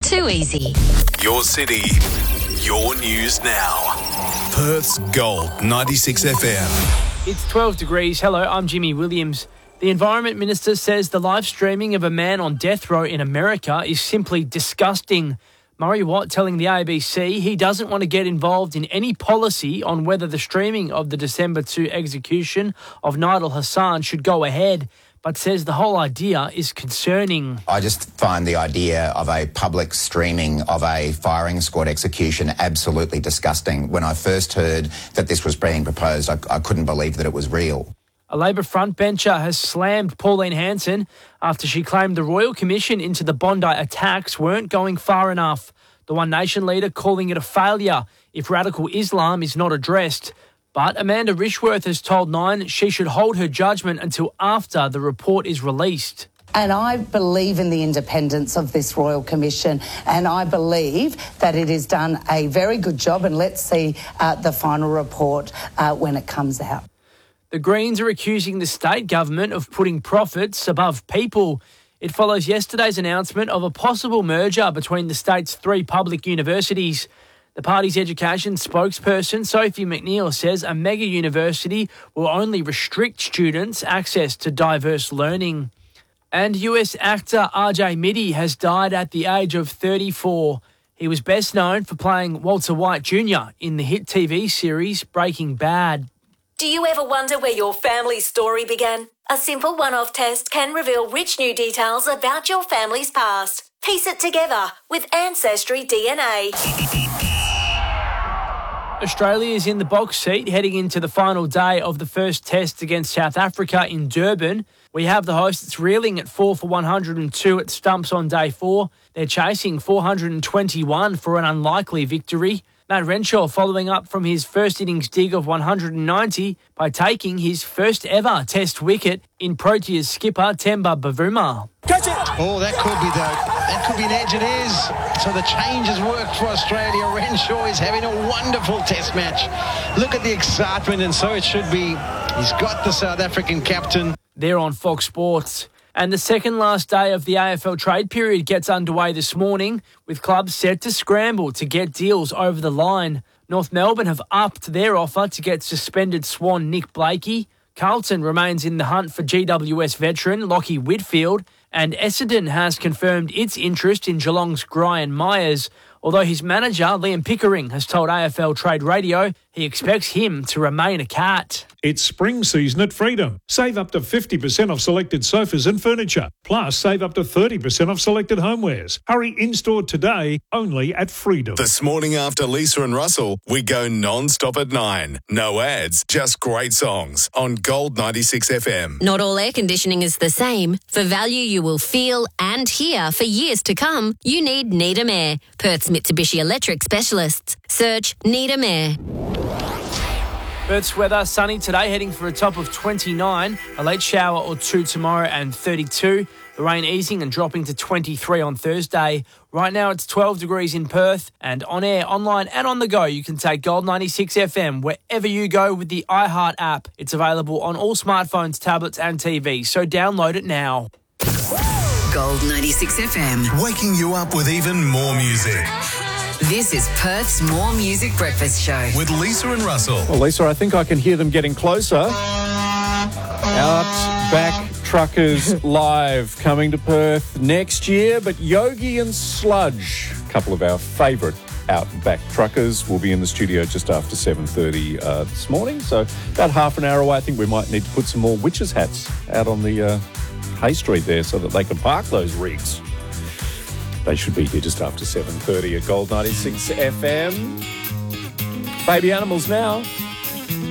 too easy. Your city, your news now. Perth's Gold 96 FM. It's 12 degrees. Hello, I'm Jimmy Williams. The Environment Minister says the live streaming of a man on death row in America is simply disgusting. Murray Watt telling the ABC he doesn't want to get involved in any policy on whether the streaming of the December 2 execution of Nidal Hassan should go ahead, but says the whole idea is concerning. I just find the idea of a public streaming of a firing squad execution absolutely disgusting. When I first heard that this was being proposed, I couldn't believe that it was real. A Labor frontbencher has slammed Pauline Hanson after she claimed the Royal Commission into the Bondi attacks weren't going far enough. The One Nation leader calling it a failure if radical Islam is not addressed. But Amanda Rishworth has told Nine she should hold her judgment until after the report is released. And I believe in the independence of this Royal Commission, and I believe that it has done a very good job, and let's see the final report when it comes out. The Greens are accusing the state government of putting profits above people. It follows yesterday's announcement of a possible merger between the state's 3 public universities. The party's education spokesperson, Sophie McNeil, says a mega university will only restrict students' access to diverse learning. And US actor RJ Mitte has died at the age of 34. He was best known for playing Walter White Jr. in the hit TV series Breaking Bad. Do you ever wonder where your family's story began? A simple one-off test can reveal rich new details about your family's past. Piece it together with Ancestry DNA. Australia is in the box seat heading into the final day of the first test against South Africa in Durban. We have the hosts reeling at 4 for 102 at stumps on day 4. They're chasing 421 for an unlikely victory. Matt Renshaw following up from his first innings dig of 190 by taking his first ever test wicket in Proteas skipper Temba Bavuma. Catch it! Oh, that could be that could be an edge. It is. So the change has worked for Australia. Renshaw is having a wonderful test match. Look at the excitement, and so it should be. He's got the South African captain. They're on Fox Sports. And the second last day of the AFL trade period gets underway this morning, with clubs set to scramble to get deals over the line. North Melbourne have upped their offer to get suspended Swan Nick Blakey. Carlton remains in the hunt for GWS veteran Lachie Whitfield. And Essendon has confirmed its interest in Geelong's Brian Myers, although his manager, Liam Pickering, has told AFL Trade Radio he expects him to remain a Cat. It's spring season at Freedom. Save up to 50% off selected sofas and furniture. Plus, save up to 30% off selected homewares. Hurry in-store today, only at Freedom. This morning after Lisa and Russell, we go non-stop at 9. No ads, just great songs on Gold 96 FM. Not all air conditioning is the same. For value you will feel and hear for years to come, you need Needham Air, Perth's Mitsubishi Electric specialists. Search Needham Air. Perth's weather, sunny today, heading for a top of 29. A late shower or 2 tomorrow and 32. The rain easing and dropping to 23 on Thursday. Right now it's 12 degrees in Perth, and on air, online and on the go, you can take Gold 96 FM wherever you go with the iHeart app. It's available on all smartphones, tablets and TV, so download it now. Gold 96 FM. Waking you up with even more music. This is Perth's More Music Breakfast Show. With Lisa and Russell. Well, Lisa, I think I can hear them getting closer. Outback Truckers Live coming to Perth next year, but Yogi and Sludge, a couple of our favourite Outback Truckers, will be in the studio just after 7:30 this morning. So about half an hour away. I think we might need to put some more witches' hats out on the Hay Street there so that they can park those rigs. They should be here just after 7:30 at Gold 96 FM. Baby Animals now.